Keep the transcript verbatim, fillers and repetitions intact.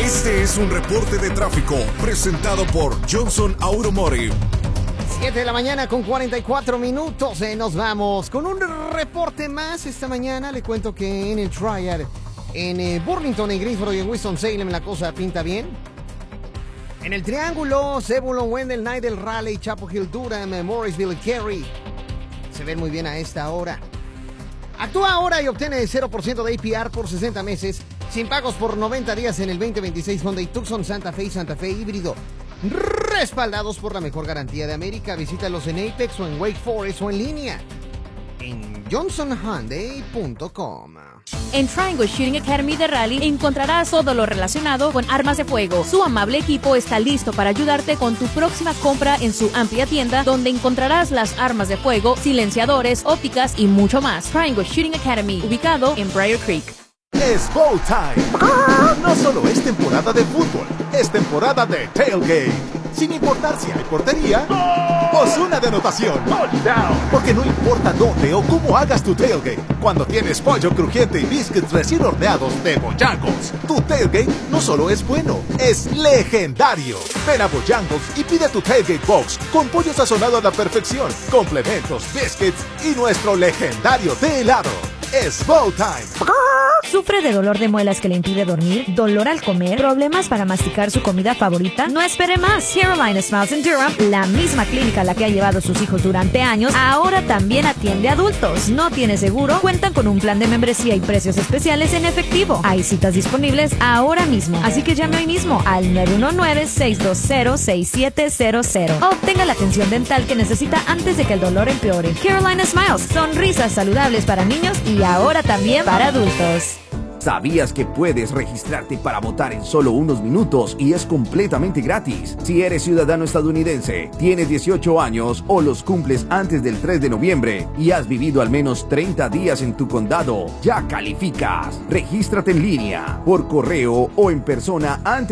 Este es un reporte de tráfico presentado por Johnson Automotive. siete de la mañana con cuarenta y cuatro minutos. Eh, nos vamos con un reporte más esta mañana. Le cuento que en el Triad, en eh, Burlington, en Greensboro y en Winston-Salem la cosa pinta bien. En el Triángulo, Zebulon, Wendell, Nidell, Raleigh, Chapel Hill, Durham, Morrisville y Cary se ven muy bien a esta hora. Actúa ahora y obtiene cero por ciento de A P R por sesenta meses, sin pagos por noventa días en el veinte veintiséis Hyundai Tucson, Santa Fe y Santa Fe híbrido. Respaldados por la mejor garantía de América. Visítalos en Apex o en Wake Forest o en línea en johnson hyundai punto com. En Triangle Shooting Academy de Raleigh encontrarás todo lo relacionado con armas de fuego. Su amable equipo está listo para ayudarte con tu próxima compra en su amplia tienda, donde encontrarás las armas de fuego, silenciadores, ópticas y mucho más. Triangle Shooting Academy, ubicado en Briar Creek. Es Bowl Time. No solo es temporada de fútbol, es temporada de tailgate. Sin importar si hay portería o zona de anotación. Porque no importa dónde o cómo hagas tu tailgate, cuando tienes pollo crujiente y biscuits recién horneados de Bojangles, tu tailgate no solo es bueno, es legendario. Ven a Bojangles y pide tu tailgate box con pollo sazonado a la perfección, complementos, biscuits y nuestro legendario té helado. Es Bowl Time. ¿Sufre de dolor de muelas que le impide dormir? ¿Dolor al comer? ¿Problemas para masticar su comida favorita? No espere más. Carolina Smiles en Durham, la misma clínica a la que ha llevado a sus hijos durante años, ahora también atiende a adultos. ¿No tiene seguro? Cuentan con un plan de membresía y precios especiales en efectivo. Hay citas disponibles ahora mismo, así que llame hoy mismo al nueve uno nueve, seis dos cero, seis siete cero cero. Obtenga la atención dental que necesita antes de que el dolor empeore. Carolina Smiles, sonrisas saludables para niños y ahora también para adultos. ¿Sabías que puedes registrarte para votar en solo unos minutos y es completamente gratis? Si eres ciudadano estadounidense, tienes dieciocho años o los cumples antes del tres de noviembre y has vivido al menos treinta días en tu condado, ya calificas. Regístrate en línea, por correo o en persona antes